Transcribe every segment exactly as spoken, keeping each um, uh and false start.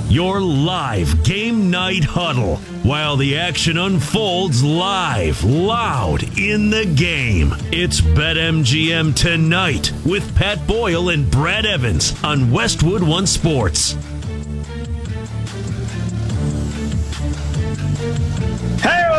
Your live game night huddle while the action unfolds live, loud in the game. It's BetMGM Tonight with Pat Boyle and Brad Evans on Westwood One Sports. Hey,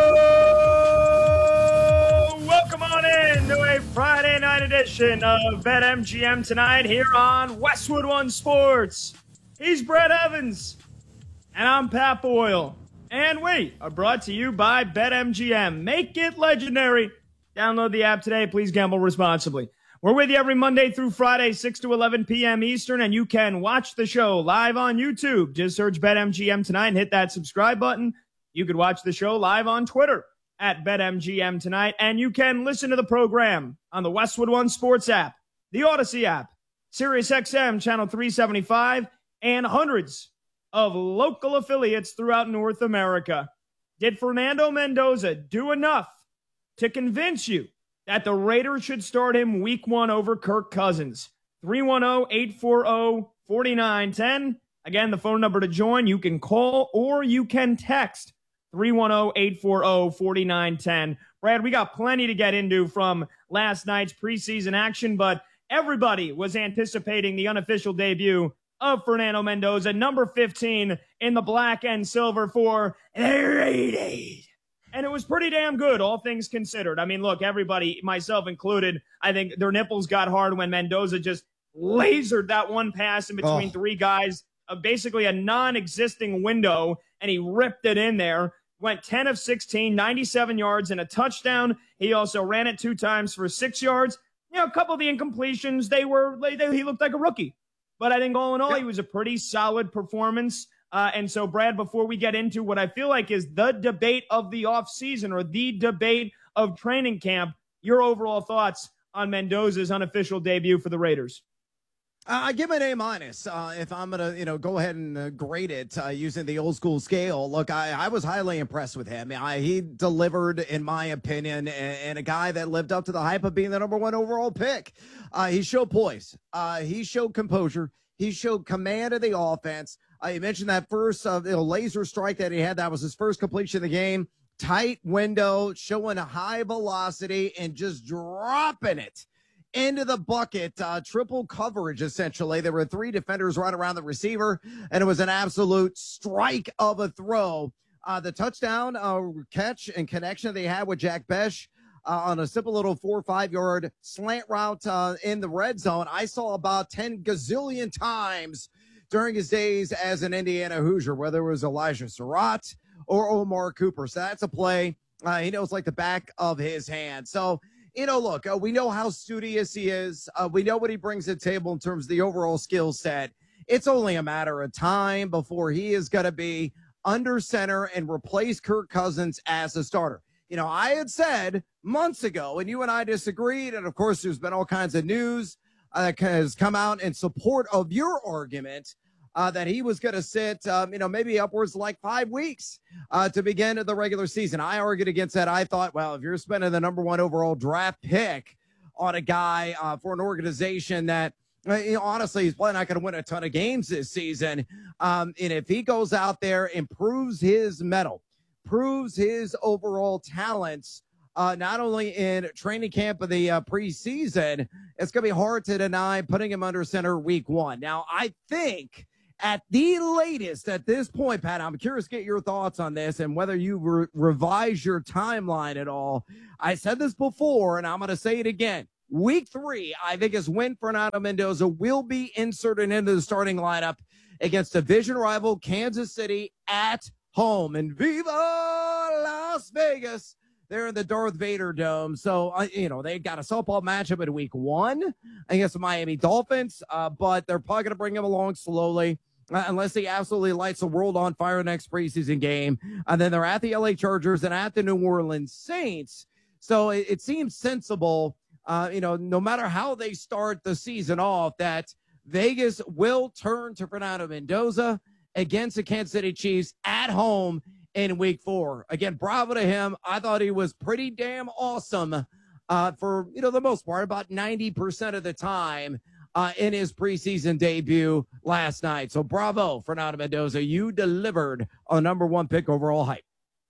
welcome on in to a Friday night edition of BetMGM Tonight here on Westwood One Sports. He's Brad Evans, and I'm Pat Boyle. And we are brought to you by BetMGM. Make it legendary. Download the app today. Please gamble responsibly. We're with you every Monday through Friday, six to eleven p.m. Eastern, and you can watch the show live on YouTube. Just search BetMGM Tonight and hit that subscribe button. You could watch the show live on Twitter at BetMGM Tonight, and you can listen to the program on the Westwood One Sports app, the Odyssey app, SiriusXM Channel three seventy-five, and hundreds of local affiliates throughout North America. Did Fernando Mendoza do enough to convince you that the Raiders should start him week one over Kirk Cousins? three one zero, eight four zero, four nine one zero. Again, the phone number to join. You can call or you can text three one zero, eight four zero, four nine one zero. Brad, we got plenty to get into from last night's preseason action, but everybody was anticipating the unofficial debut of Fernando Mendoza, number fifteen in the black and silver for the Raiders. And it was pretty damn good, all things considered. I mean, look, everybody, myself included, I think their nipples got hard when Mendoza just lasered that one pass in between oh. three guys, uh, basically a non-existing window, and he ripped it in there. Went ten of sixteen, ninety-seven yards and a touchdown. He also ran it two times for six yards. You know, a couple of the incompletions, they were, they, they, he looked like a rookie. But I think all in all, he was a pretty solid performance. Uh, and so, Brad, before we get into what I feel like is the debate of the offseason or the debate of training camp, your overall thoughts on Mendoza's unofficial debut for the Raiders? Uh, I give it an A minus. Uh, if I'm gonna, you know, go ahead and uh, grade it uh, using the old school scale. Look, I, I was highly impressed with him. I, he delivered, in my opinion, and, and a guy that lived up to the hype of being the number one overall pick. Uh, he showed poise. Uh, he showed composure. He showed command of the offense. Uh, you mentioned that first uh, you know, laser strike that he had. That was his first completion of the game. Tight window, showing a high velocity and just dropping it into the bucket, uh, triple coverage, essentially. There were three defenders right around the receiver, and it was an absolute strike of a throw. Uh, the touchdown uh, catch and connection they had with Jack Besh uh, on a simple little four or five-yard slant route uh, in the red zone, I saw about ten gazillion times during his days as an Indiana Hoosier, whether it was Elijah Surratt or Omar Cooper. So that's a play uh, he knows like the back of his hand. So, you know, look, uh, we know how studious he is. Uh, we know what he brings to the table in terms of the overall skill set. It's only a matter of time before he is going to be under center and replace Kirk Cousins as a starter. You know, I had said months ago, and you and I disagreed, and of course there's been all kinds of news uh, that has come out in support of your argument uh, that he was going to sit, um, you know, maybe upwards like five weeks uh, to begin the regular season. I argued against that. I thought, well, if you're spending the number one overall draft pick on a guy uh, for an organization that, uh, you know, honestly, he's probably not going to win a ton of games this season, um, and if he goes out there and proves his mettle, proves his overall talents, uh, not only in training camp of the uh, preseason, it's going to be hard to deny putting him under center week one. Now, I think at the latest at this point, Pat, I'm curious to get your thoughts on this and whether you re- revise your timeline at all. I said this before, and I'm going to say it again. Week three, I think, is when Fernando Mendoza will be inserted into the starting lineup against division rival Kansas City at home. And Viva Las Vegas! They're in the Darth Vader Dome. So, uh, you know, they got a softball matchup in week one against the Miami Dolphins, uh, but they're probably going to bring him along slowly uh, unless he absolutely lights the world on fire next preseason game. And then they're at the L A Chargers and at the New Orleans Saints. So it, it seems sensible, uh, you know, no matter how they start the season off, that Vegas will turn to Fernando Mendoza against the Kansas City Chiefs at home in week four. Again, bravo to him. I thought he was pretty damn awesome uh, for, you know, the most part, about ninety percent of the time. uh, in his preseason debut last night. So bravo, Fernando Mendoza. You delivered a number one pick overall hype.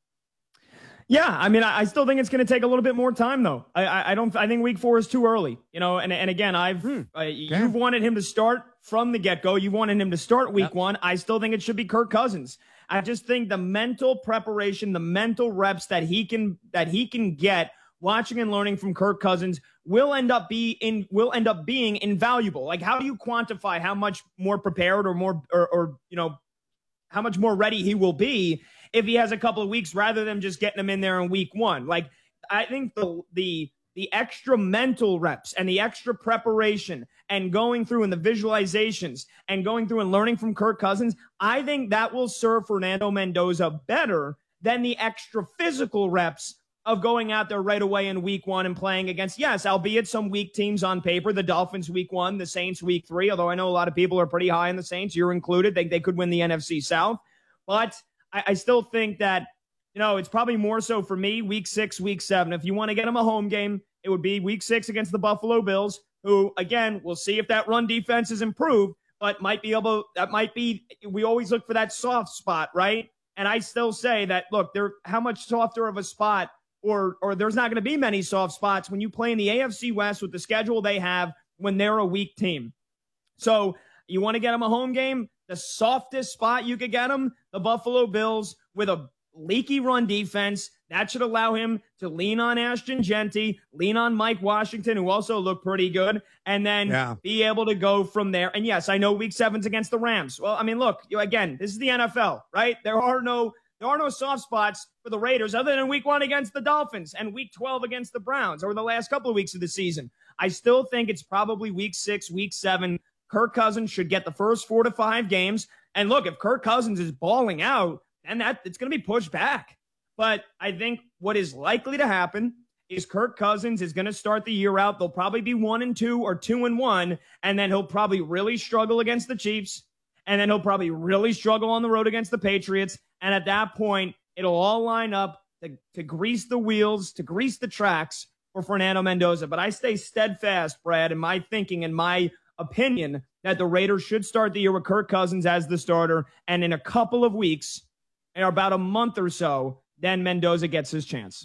Yeah, I mean, I, I still think it's going to take a little bit more time, though. I, I, I don't. I think week four is too early, you know. And and again, I've hmm. uh, you've wanted him to start from the get go. You wanted him to start week yep. one. I still think it should be Kirk Cousins. I just think the mental preparation, the mental reps that he can that he can get watching and learning from Kirk Cousins will end up be in will end up being invaluable. Like, how do you quantify how much more prepared or more or, or you know how much more ready he will be if he has a couple of weeks rather than just getting him in there in week one? Like, I think the the the extra mental reps and the extra preparation and going through and the visualizations and going through and learning from Kirk Cousins, I think that will serve Fernando Mendoza better than the extra physical reps of going out there right away in week one and playing against, yes, albeit some weak teams on paper, the Dolphins week one, the Saints week three, although I know a lot of people are pretty high in the Saints, you're included. They, they could win the N F C South. But I, I still think that, you know, it's probably more so for me, week six, week seven. If you want to get them a home game, it would be week six against the Buffalo Bills, who, again, we'll see if that run defense is improved, but might be able, that might be, we always look for that soft spot, right? And I still say that, look, they're how much softer of a spot, or or there's not going to be many soft spots when you play in the A F C West with the schedule they have when they're a weak team. So you want to get them a home game? The softest spot you could get them, the Buffalo Bills, with a leaky run defense. That should allow him to lean on Ashton Jeanty, lean on Mike Washington, who also looked pretty good, and then yeah. be able to go from there. And yes, I know week seven's against the Rams. Well, I mean, look, you, again, this is the N F L, right? There are no there are no soft spots for the Raiders other than week one against the Dolphins and week twelve against the Browns, or the last couple of weeks of the season. I still think it's probably week six, week seven. Kirk Cousins should get the first four to five games. And look, if Kirk Cousins is balling out, then that it's going to be pushed back. But I think what is likely to happen is Kirk Cousins is going to start the year out. They'll probably be one and two or two and one, and then he'll probably really struggle against the Chiefs, and then he'll probably really struggle on the road against the Patriots. And at that point, it'll all line up to, to grease the wheels, to grease the tracks for Fernando Mendoza. But I stay steadfast, Brad, in my thinking and my opinion that the Raiders should start the year with Kirk Cousins as the starter, and in a couple of weeks, in about a month or so, then Mendoza gets his chance.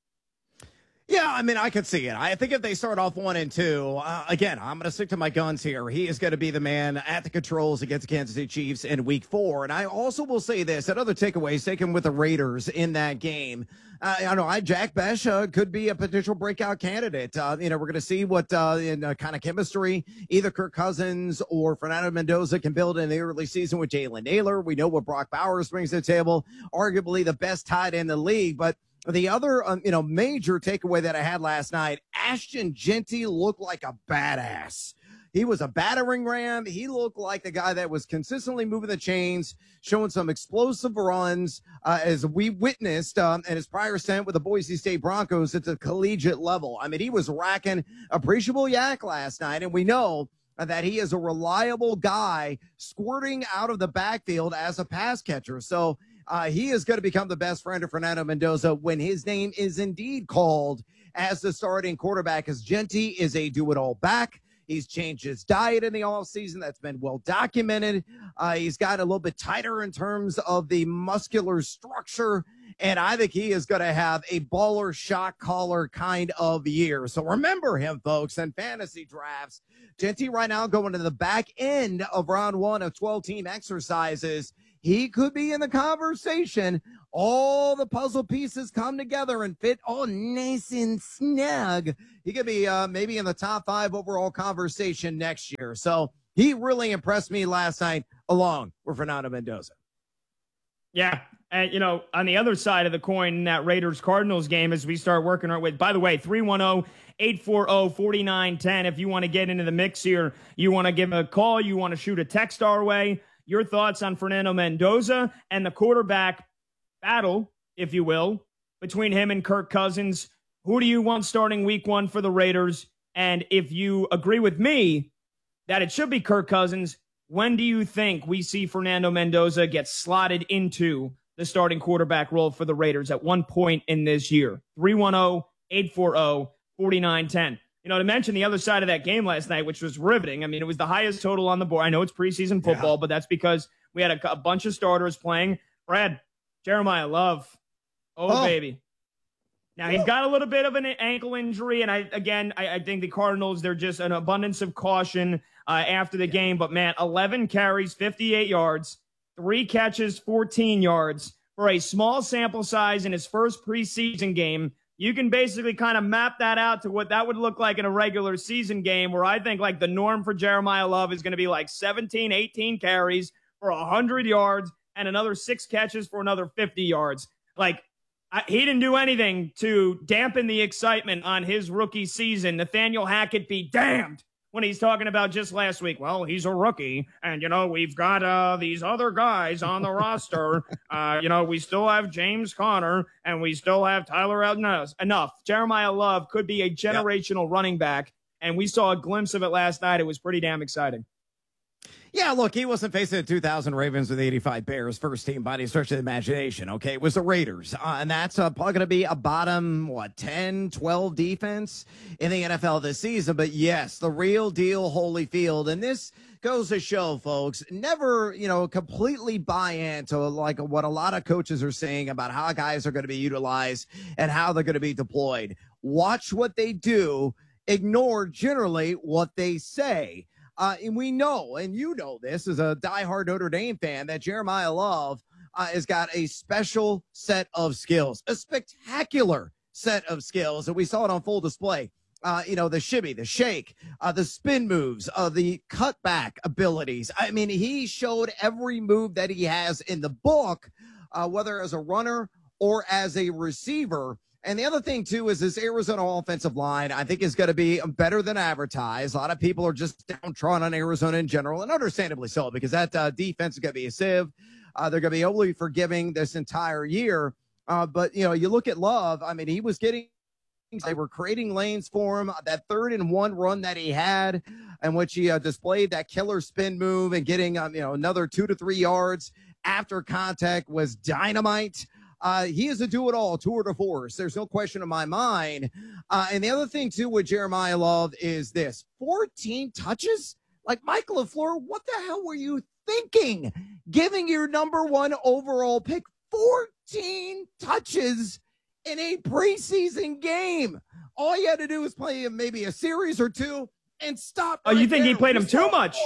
Yeah, I mean, I could see it. I think if they start off one and two, uh, again, I'm going to stick to my guns here. He is going to be the man at the controls against the Kansas City Chiefs in week four. And I also will say this, that other takeaways taken with the Raiders in that game. Uh, I know I Jack Bech uh, could be a potential breakout candidate. Uh, you know, we're going to see what uh, in uh, kind of chemistry either Kirk Cousins or Fernando Mendoza can build in the early season with Jalen Naylor. We know what Brock Bowers brings to the table, arguably the best tight end in the league. But the other, um, you know, major takeaway that I had last night, Ashton Jeanty looked like a badass. He was a battering ram. He looked like the guy that was consistently moving the chains, showing some explosive runs, uh, as we witnessed um, in his prior stint with the Boise State Broncos at the collegiate level. I mean, he was racking appreciable yak last night, and we know that he is a reliable guy squirting out of the backfield as a pass catcher. So uh, he is going to become the best friend of Fernando Mendoza when his name is indeed called as the starting quarterback, as Jeanty is a do-it-all back. He's changed his diet in the offseason. That's been well documented. Uh, he's got a little bit tighter in terms of the muscular structure. And I think he is going to have a baller shot caller kind of year. So remember him, folks, in fantasy drafts. Jeanty right now going to the back end of round one of twelve-team exercises. He could be in the conversation. All the puzzle pieces come together and fit all nice and snug. He could be uh, maybe in the top five overall conversation next year. So he really impressed me last night along with Fernando Mendoza. Yeah. And, you know, on the other side of the coin in that Raiders-Cardinals game, as we start working our way, by the way, three one zero, eight four zero, four nine one zero. If you want to get into the mix here, you want to give a call, you want to shoot a text our way. Your thoughts on Fernando Mendoza and the quarterback battle, if you will, between him and Kirk Cousins. Who do you want starting week one for the Raiders? And if you agree with me that it should be Kirk Cousins, when do you think we see Fernando Mendoza get slotted into the starting quarterback role for the Raiders at one point in this year? three one zero, eight four zero, four nine one zero. you know, to mention the other side of that game last night, which was riveting. I mean, it was the highest total on the board. I know it's preseason football, yeah. but that's because we had a, a bunch of starters playing. Brad, Jeremiah Love. Oh, oh. baby. Now, he's got a little bit of an ankle injury, and I again, I, I think the Cardinals, they're just an abundance of caution uh, after the yeah. game. But, man, eleven carries, fifty-eight yards, three catches, fourteen yards. For a small sample size in his first preseason game, you can basically kind of map that out to what that would look like in a regular season game, where I think, like, the norm for Jeremiah Love is going to be like seventeen, eighteen carries for one hundred yards and another six catches for another fifty yards. Like, I, he didn't do anything to dampen the excitement on his rookie season. Nathaniel Hackett be damned when he's talking about just last week. Well, he's a rookie, and, you know, we've got uh, these other guys on the roster. Uh, you know, we still have James Conner, and we still have Tyler Algier. Enough. Jeremiah Love could be a generational yep. running back, and we saw a glimpse of it last night. It was pretty damn exciting. Yeah, look, he wasn't facing the two thousand Ravens with eighty-five Bears first team by any stretch of the imagination, okay? It was the Raiders, uh, and that's uh, probably going to be a bottom, what, ten, twelve defense in the N F L this season. But, yes, the real deal Holyfield, and this goes to show, folks, never, you know, completely buy into, like, what a lot of coaches are saying about how guys are going to be utilized and how they're going to be deployed. Watch what they do. Ignore, generally, what they say. Uh, and we know, and you know this as a diehard Notre Dame fan, that Jeremiah Love uh, has got a special set of skills, a spectacular set of skills, and we saw it on full display. Uh, you know, the shimmy, the shake, uh, the spin moves, uh, the cutback abilities. I mean, he showed every move that he has in the book, uh, whether as a runner or as a receiver. And the other thing, too, is this Arizona offensive line, I think, is going to be better than advertised. A lot of people are just downtrodden on Arizona in general, and understandably so, because that uh, defense is going to be a sieve. Uh, they're going to be overly forgiving this entire year. Uh, but, you know, you look at Love, I mean, he was getting – they were creating lanes for him. That third and one run that he had, in which he uh, displayed that killer spin move and getting, um, you know, another two to three yards after contact was dynamite. Uh, he is a do-it-all, tour de force. There's no question in my mind. Uh, and the other thing, too, with Jeremiah Love is this. fourteen touches? Like, Mike LaFleur, what the hell were you thinking? Giving your number one overall pick fourteen touches in a preseason game. All you had to do was play him maybe a series or two and stop. Oh, right you think there. He played him too much?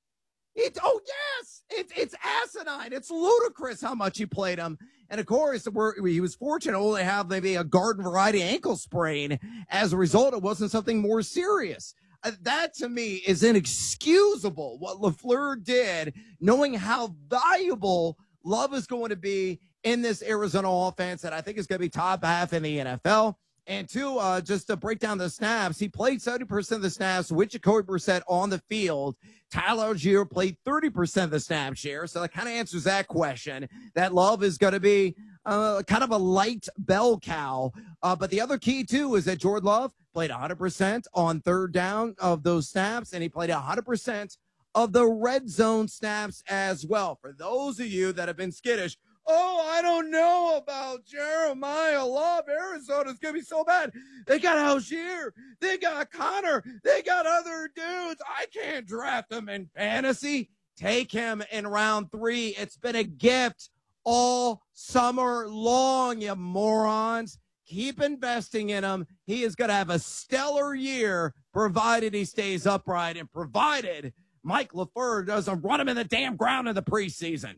It, oh, yes. It, it's asinine. It's ludicrous how much he played him. And, of course, we're, he was fortunate to only have maybe a garden variety ankle sprain. As a result, it wasn't something more serious. Uh, that, to me, is inexcusable, what LaFleur did, knowing how valuable Love is going to be in this Arizona offense that I think is going to be top half in the N F L. And two, uh, just to break down the snaps, he played seventy percent of the snaps with Jacoby Brissett on the field. Tyler Algier played thirty percent of the snap share. So that kind of answers that question. That Love is going to be uh, kind of a light bell cow. Uh, but the other key, too, is that Jordan Love played one hundred percent on third down of those snaps, and he played one hundred percent of the red zone snaps as well. For those of you that have been skittish, oh, I don't know about Jeremiah Love. Arizona's going to be so bad. They got Algier. They got Connor. They got other dudes. I can't draft them in fantasy. Take him in round three. It's been a gift all summer long, you morons. Keep investing in him. He is going to have a stellar year, provided he stays upright and provided Mike LaFleur doesn't run him in the damn ground in the preseason.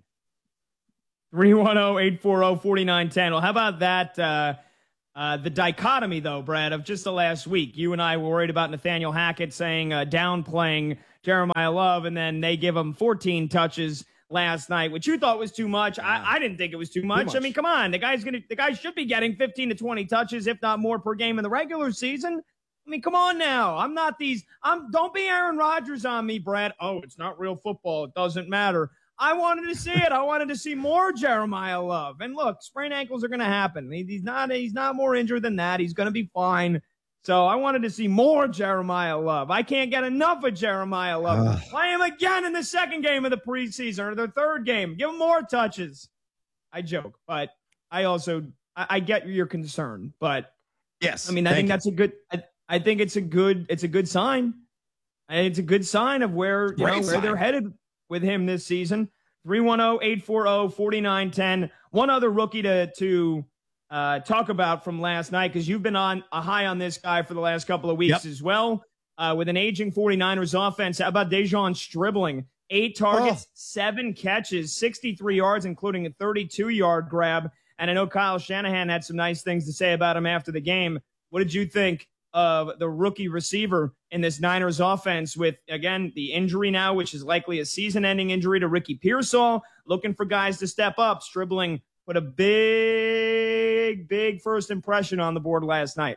three one zero, eight four zero, four nine one zero. Well, how about that? Uh, uh, the dichotomy, though, Brad, of just the last week. You and I were worried about Nathaniel Hackett saying, uh, downplaying Jeremiah Love, and then they give him fourteen touches last night, which you thought was too much. Yeah. I, I didn't think it was too much. too much. I mean, come on. The guy's gonna, the guy should be getting fifteen to twenty touches, if not more, per game in the regular season. I mean, come on now. I'm not these. I'm. Don't be Aaron Rodgers on me, Brad. Oh, it's not real football. It doesn't matter. I wanted to see it. I wanted to see more Jeremiah Love. And look, sprained ankles are going to happen. He's not. He's not more injured than that. He's going to be fine. So I wanted to see more Jeremiah Love. I can't get enough of Jeremiah Love. Uh. Play him again in the second game of the preseason or the third game. Give him more touches. I joke, but I also I, I get your concern. But yes, I mean, I think you. that's a good. I, I think it's a good it's a good sign. And it's a good sign of where you know where they're headed with him this season. three one zero, eight four zero, four nine one zero. One other rookie to to uh, talk about from last night, because you've been on a high on this guy for the last couple of weeks yep. as well. Uh, with an aging 49ers offense, how about Dejon Stribling? Eight targets, oh. seven catches, sixty-three yards, including a thirty-two-yard grab. And I know Kyle Shanahan had some nice things to say about him after the game. What did you think of the rookie receiver in this Niners offense with, again, the injury now, which is likely a season-ending injury to Ricky Pearsall, looking for guys to step up? Stribling put a big, big first impression on the board last night.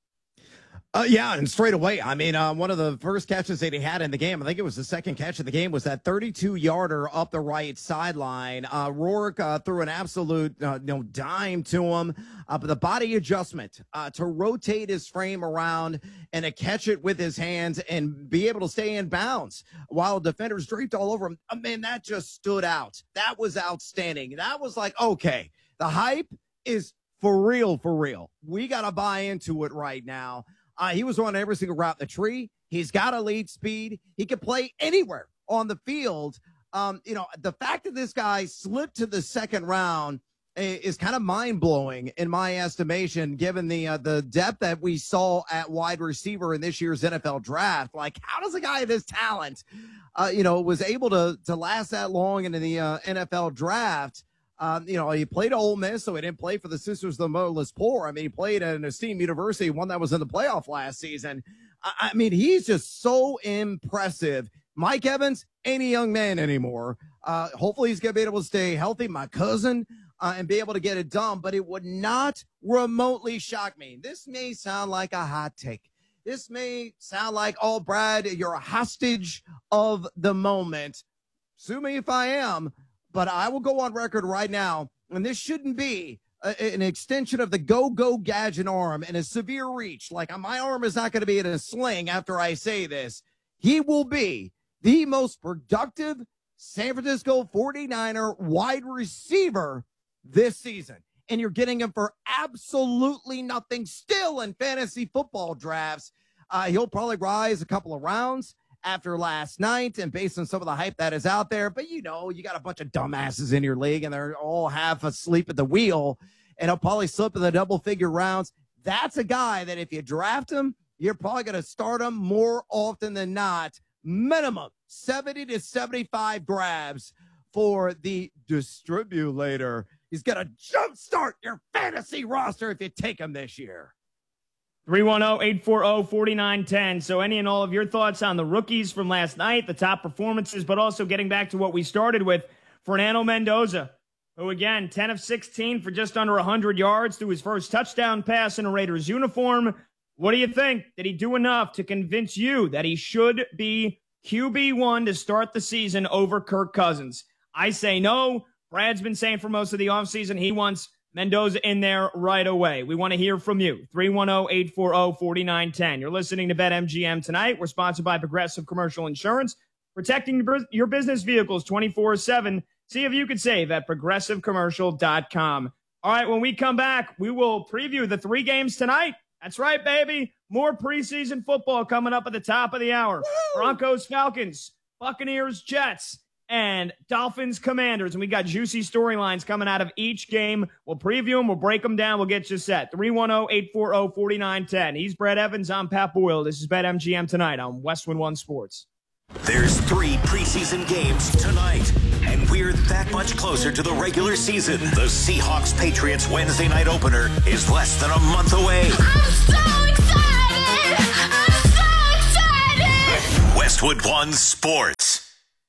Uh, yeah, and straight away, I mean, uh, one of the first catches that he had in the game, I think it was the second catch of the game, was that thirty-two-yarder up the right sideline. Uh, Rourke uh, threw an absolute uh, you know, dime to him, uh, but the body adjustment uh, to rotate his frame around and to catch it with his hands and be able to stay in bounds while defenders draped all over him, I mean, that just stood out. That was outstanding. That was like, okay, the hype is for real, for real. We got to buy into it right now. Uh, he was on every single route in the tree. He's got elite speed. He can play anywhere on the field. Um, you know, the fact that this guy slipped to the second round is kind of mind-blowing in my estimation, given the uh, the depth that we saw at wide receiver in this year's N F L draft. Like, how does a guy of this talent, uh, you know, was able to to last that long into the uh, N F L draft? Um, you know, he played at Ole Miss, so he didn't play for the Sisters of the Motherless Poor. I mean, he played at an esteemed university, one that was in the playoff last season. I, I mean, he's just so impressive. Mike Evans ain't a young man anymore. Uh, hopefully he's going to be able to stay healthy, my cousin, uh, and be able to get it done. But it would not remotely shock me. This may sound like a hot take. This may sound like, oh, Brad, you're a hostage of the moment. Sue me if I am. But I will go on record right now, and this shouldn't be a, an extension of the go-go gadget arm and a severe reach. Like, my arm is not going to be in a sling after I say this. He will be the most productive San Francisco forty-niner wide receiver this season. And you're getting him for absolutely nothing still in fantasy football drafts. Uh, he'll probably rise a couple of rounds after last night and based on some of the hype that is out there. But, you know, you got a bunch of dumbasses in your league and they're all half asleep at the wheel, and he'll probably slip in the double figure rounds. That's a guy that if you draft him, you're probably going to start him more often than not. Minimum seventy to seventy-five grabs for the distribulator. He's going to jumpstart your fantasy roster if you take him this year. three one zero, eight four zero, four nine one zero. So any and all of your thoughts on the rookies from last night, the top performances, but also getting back to what we started with, Fernando Mendoza, who again, ten of sixteen for just under one hundred yards through his first touchdown pass in a Raiders uniform. What do you think? Did he do enough to convince you that he should be Q B one to start the season over Kirk Cousins? I say no. Brad's been saying for most of the offseason he wants Mendoza in there right away. We want to hear from you. three one zero, eight four zero, four nine one zero. You're listening to BetMGM tonight. We're sponsored by Progressive Commercial Insurance, protecting your business vehicles twenty-four seven. See if you could save at progressive commercial dot com. All right, when we come back, we will preview the three games tonight. That's right, baby. More preseason football coming up at the top of the hour. Woo! Broncos, Falcons, Buccaneers, Jets, and Dolphins, Commanders. And we got juicy storylines coming out of each game. We'll preview them. We'll break them down. We'll get you set. three one zero, eight four zero, four nine one zero. He's Brad Evans. I'm Pat Boyle. This is BetMGM tonight on Westwood One Sports. There's three preseason games tonight, and we're that much closer to the regular season. The Seahawks-Patriots Wednesday night opener is less than a month away. I'm so excited! I'm so excited! Westwood One Sports.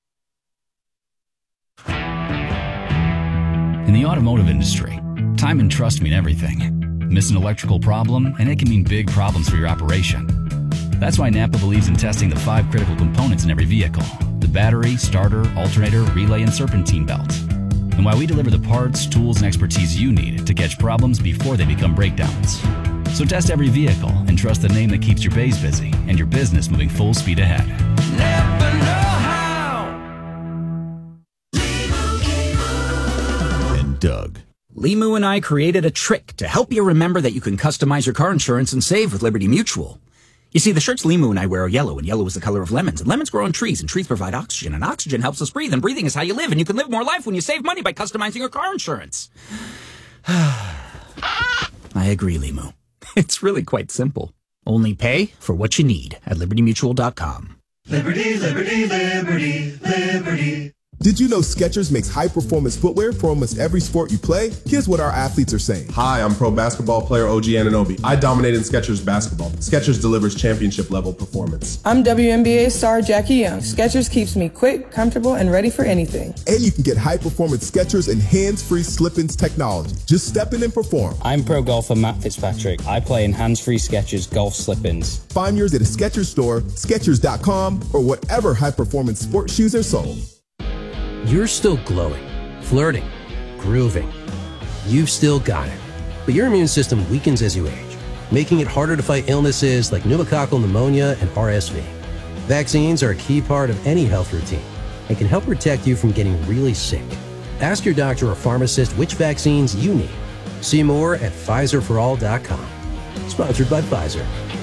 In the automotive industry, time and trust mean everything. Miss an electrical problem, and it can mean big problems for your operation. That's why Napa believes in testing the five critical components in every vehicle: the battery, starter, alternator, relay, and serpentine belt. And why we deliver the parts, tools, and expertise you need to catch problems before they become breakdowns. So test every vehicle and trust the name that keeps your bays busy and your business moving full speed ahead. Napa know-how. And Doug. Limu and I created a trick to help you remember that you can customize your car insurance and save with Liberty Mutual. You see, the shirts Limu and I wear are yellow, and yellow is the color of lemons, and lemons grow on trees, and trees provide oxygen, and oxygen helps us breathe, and breathing is how you live, and you can live more life when you save money by customizing your car insurance. I agree, Limu. It's really quite simple. Only pay for what you need at liberty mutual dot com. Liberty, liberty, liberty, liberty. Did you know Skechers makes high-performance footwear for almost every sport you play? Here's what our athletes are saying. Hi, I'm pro basketball player O G Anunoby. I dominated Skechers basketball. Skechers delivers championship-level performance. I'm W N B A star Jackie Young. Skechers keeps me quick, comfortable, and ready for anything. And you can get high-performance Skechers and hands-free slip-ins technology. Just step in and perform. I'm pro golfer Matt Fitzpatrick. I play in hands-free Skechers golf slip-ins. Find yours at a Skechers store, Skechers dot com, or whatever high-performance sports shoes are sold. You're still glowing, flirting, grooving. You've still got it. But your immune system weakens as you age, making it harder to fight illnesses like pneumococcal pneumonia and R S V. Vaccines are a key part of any health routine and can help protect you from getting really sick. Ask your doctor or pharmacist which vaccines you need. See more at Pfizer for all dot com. Sponsored by Pfizer.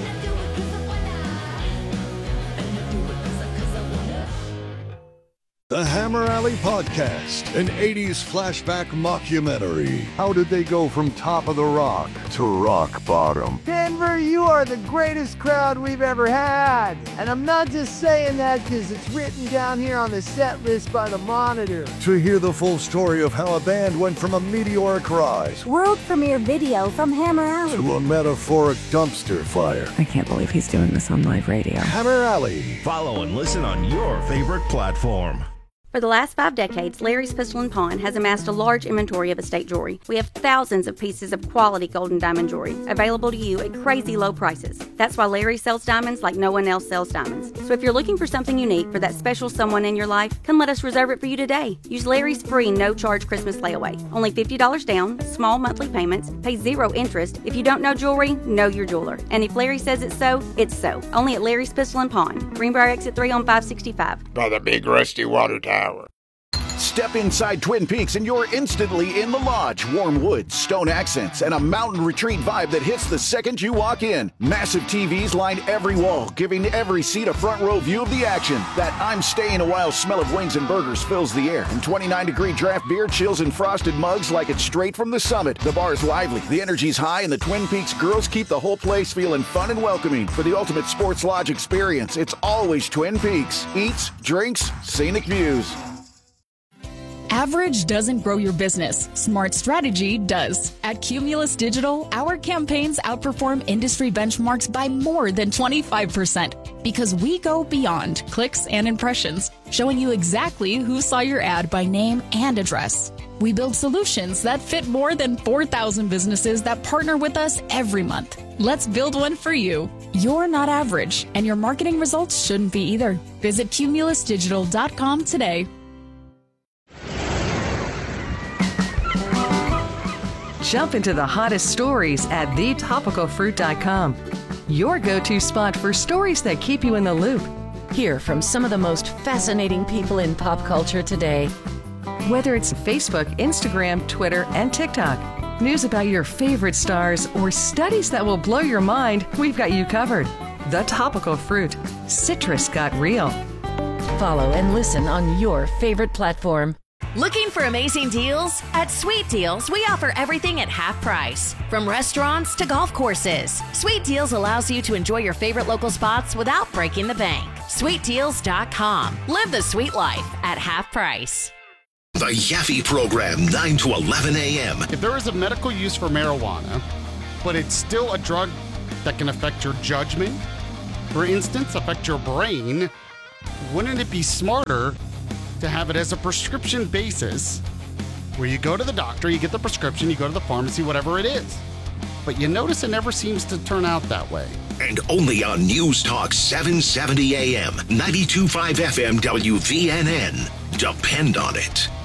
The Hammer Alley Podcast, an eighties flashback mockumentary. How did they go from top of the rock to rock bottom? Denver, you are the greatest crowd we've ever had. And I'm not just saying that because it's written down here on the set list by the Monitor. To hear the full story of how a band went from a meteoric rise world premiere video from Hammer Alley to a metaphoric dumpster fire. I can't believe he's doing this on live radio. Hammer Alley. Follow and listen on your favorite platform. For the last five decades, Larry's Pistol and Pawn has amassed a large inventory of estate jewelry. We have thousands of pieces of quality gold and diamond jewelry available to you at crazy low prices. That's why Larry sells diamonds like no one else sells diamonds. So if you're looking for something unique for that special someone in your life, come let us reserve it for you today. Use Larry's free no-charge Christmas layaway. Only fifty dollars down, small monthly payments, pay zero interest. If you don't know jewelry, know your jeweler. And if Larry says it's so, it's so. Only at Larry's Pistol and Pawn. Greenbrier Exit three on five sixty-five. By the big rusty water tower. Step inside Twin Peaks and you're instantly in the lodge. Warm woods, stone accents, and a mountain retreat vibe that hits the second you walk in. Massive T Vs line every wall, giving every seat a front row view of the action. That I'm staying a while smell of wings and burgers fills the air. And twenty-nine degree draft beer chills in frosted mugs like it's straight from the summit. The bar's lively, the energy's high, and the Twin Peaks girls keep the whole place feeling fun and welcoming. For the ultimate sports lodge experience, it's always Twin Peaks. Eats, drinks, scenic views. Average doesn't grow your business. Smart strategy does. At Cumulus Digital, our campaigns outperform industry benchmarks by more than twenty-five percent because we go beyond clicks and impressions, showing you exactly who saw your ad by name and address. We build solutions that fit more than four thousand businesses that partner with us every month. Let's build one for you. You're not average, and your marketing results shouldn't be either. Visit cumulus digital dot com today. Jump into the hottest stories at the topical fruit dot com. Your go-to spot for stories that keep you in the loop. Hear from some of the most fascinating people in pop culture today. Whether it's Facebook, Instagram, Twitter, and TikTok, news about your favorite stars, or studies that will blow your mind, we've got you covered. The Topical Fruit. Citrus got real. Follow and listen on your favorite platform. Looking for amazing deals? At Sweet Deals, we offer everything at half price. From restaurants to golf courses, Sweet Deals allows you to enjoy your favorite local spots without breaking the bank. sweet deals dot com. Live the sweet life at half price. The Yaffe Program, nine to eleven a.m. If there is a medical use for marijuana, but it's still a drug that can affect your judgment, for instance, affect your brain, wouldn't it be smarter to have it as a prescription basis where you go to the doctor, you get the prescription, you go to the pharmacy, whatever it is. But you notice it never seems to turn out that way. And only on News Talk seven seventy a.m., ninety-two point five F M W V N N. Depend on it.